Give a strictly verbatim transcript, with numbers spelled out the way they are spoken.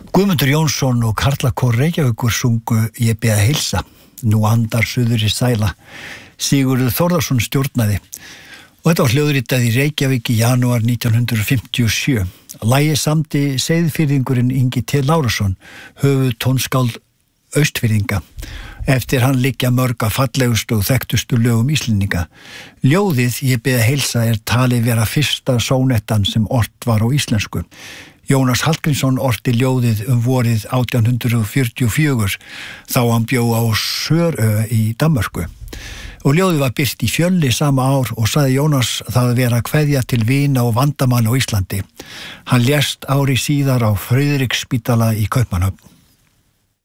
Guðmundur Jónsson og Karlakór Reykjavíkur sungu Ég bið að heilsa, Nú andar suður í sæla. Sigurður Þórðarsson stjórnaði og þetta var hljóðritað í Reykjavík í janúar nítján hundruð fimmtíu og sjö. Lagið samdi Seyðfirðingurinn Ingi T. Lárusson, höfuð tónskáld Austfirðinga. Eftir hann liggja mörg af fallegustu og þekktustu lögum Íslendinga. Ljóðið Ég bið að heilsa er talið vera fyrsta sónettan sem ort var á íslensku. Jónas Hallgrímsson orti ljóðið um vorið átján hundruð fjörutíu og fjögur, þá hann bjó á Sörö í Danmörku. Og ljóðið var birt í Fjölni sama ár og sagði Jónas það vera kveðja til vina og vandamanna á Íslandi. Hann lést ári síðar á Friðriksspítala í Kaupmannahöfn.